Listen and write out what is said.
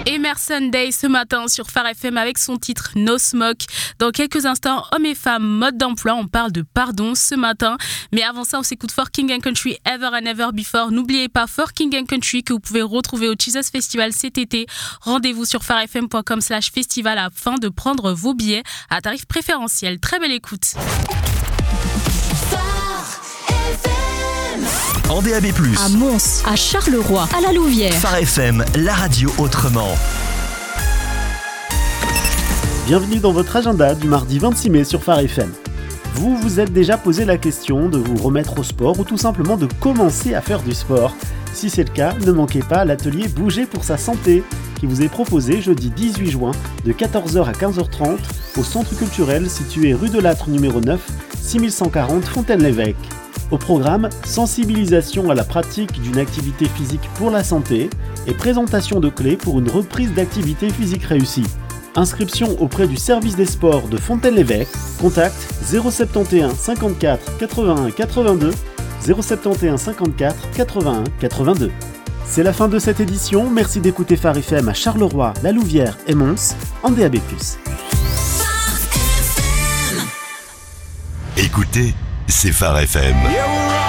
Emerson Day ce matin sur Phare FM avec son titre No Smoke. Dans quelques instants, hommes et femmes, mode d'emploi, on parle de pardon ce matin. Mais avant ça, on s'écoute For King and Country Ever and Ever Before. N'oubliez pas For King and Country que vous pouvez retrouver au Jesus Festival cet été. Rendez-vous sur pharefm.com/festival afin de prendre vos billets à tarif préférentiel. Très belle écoute. En DAB+, à Mons, à Charleroi, à la Louvière. Phare FM, la radio autrement. Bienvenue dans votre agenda du mardi 26 mai sur Phare FM. Vous vous êtes déjà posé la question de vous remettre au sport ou tout simplement de commencer à faire du sport. Si c'est le cas, ne manquez pas l'atelier Bouger pour sa santé qui vous est proposé jeudi 18 juin de 14h à 15h30 au centre culturel situé rue de Lattre numéro 9, 6140 Fontaine-l'Évêque. Au programme, sensibilisation à la pratique d'une activité physique pour la santé et présentation de clés pour une reprise d'activité physique réussie. Inscription auprès du service des sports de Fontaine-l'Évêque. Contact 071 54 81 82 071 54 81 82. C'est la fin de cette édition. Merci d'écouter Phare FM à Charleroi, La Louvière et Mons en DAB+. Écoutez, c'est Phare FM.